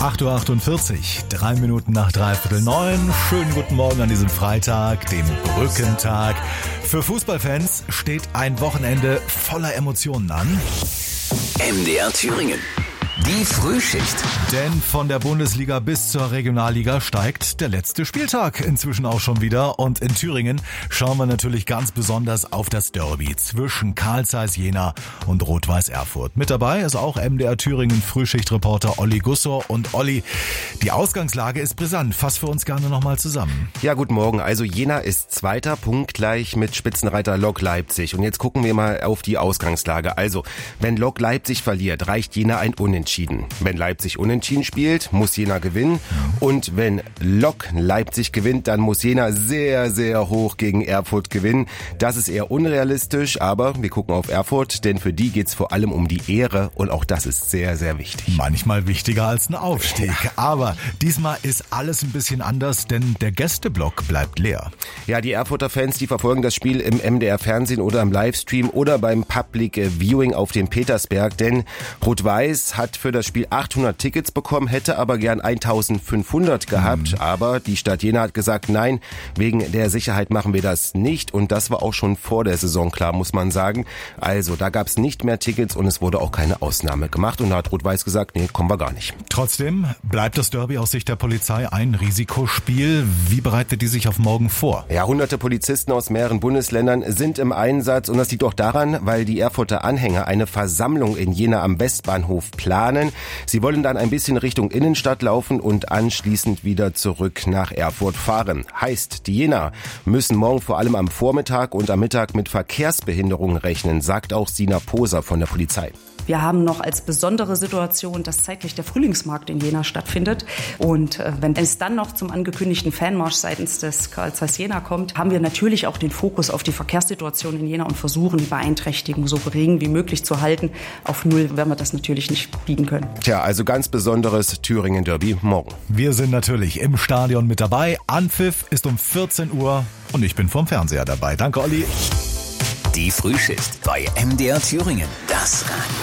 8.48 Uhr, 3 Minuten nach 8:45. Schönen guten Morgen an diesem Freitag, dem Brückentag. Für Fußballfans steht ein Wochenende voller Emotionen an. MDR Thüringen. Die Frühschicht. Denn von der Bundesliga bis zur Regionalliga steigt der letzte Spieltag inzwischen auch schon wieder. Und in Thüringen schauen wir natürlich ganz besonders auf das Derby zwischen Carl Zeiss Jena und Rot-Weiß Erfurt. Mit dabei ist auch MDR Thüringen Frühschichtreporter Olli Gussor. Und Olli, die Ausgangslage ist brisant. Fass für uns gerne nochmal zusammen. Ja, guten Morgen. Also Jena ist Zweiter, punktgleich mit Spitzenreiter Lok Leipzig. Und jetzt gucken wir mal auf die Ausgangslage. Also, wenn Lok Leipzig verliert, reicht Jena ein Unentschieden. Wenn Leipzig unentschieden spielt, muss Jena gewinnen. Und wenn Lok Leipzig gewinnt, dann muss Jena sehr, sehr hoch gegen Erfurt gewinnen. Das ist eher unrealistisch, aber wir gucken auf Erfurt, denn für die geht's vor allem um die Ehre und auch das ist sehr, sehr wichtig. Manchmal wichtiger als ein Aufstieg. Ja. Aber diesmal ist alles ein bisschen anders, denn der Gästeblock bleibt leer. Ja, die Erfurter Fans, die verfolgen das Spiel im MDR-Fernsehen oder im Livestream oder beim Public Viewing auf dem Petersberg, denn Rot-Weiß hat für das Spiel 800 Tickets bekommen, hätte aber gern 1500 gehabt. Aber die Stadt Jena hat gesagt, nein, wegen der Sicherheit machen wir das nicht. Und das war auch schon vor der Saison klar, muss man sagen. Also, da gab es nicht mehr Tickets und es wurde auch keine Ausnahme gemacht. Und da hat Rot-Weiß gesagt, nee, kommen wir gar nicht. Trotzdem bleibt das Derby aus Sicht der Polizei ein Risikospiel. Wie bereitet die sich auf morgen vor? Ja, hunderte Polizisten aus mehreren Bundesländern sind im Einsatz. Und das liegt auch daran, weil die Erfurter Anhänger eine Versammlung in Jena am Westbahnhof planen. Sie wollen dann ein bisschen Richtung Innenstadt laufen und anschließend wieder zurück nach Erfurt fahren. Heißt, die Jenaer müssen morgen vor allem am Vormittag und am Mittag mit Verkehrsbehinderungen rechnen, sagt auch Sina Poser von der Polizei. Wir haben noch als besondere Situation, dass zeitgleich der Frühlingsmarkt in Jena stattfindet. Und wenn es dann noch zum angekündigten Fanmarsch seitens des Carl Zeiss Jena kommt, haben wir natürlich auch den Fokus auf die Verkehrssituation in Jena und versuchen, die Beeinträchtigung so gering wie möglich zu halten. Auf Null werden wir das natürlich nicht biegen können. Tja, also ganz besonderes Thüringen-Derby morgen. Wir sind natürlich im Stadion mit dabei. Anpfiff ist um 14 Uhr und ich bin vom Fernseher dabei. Danke, Olli. Die Frühschicht bei MDR Thüringen. Das Radio.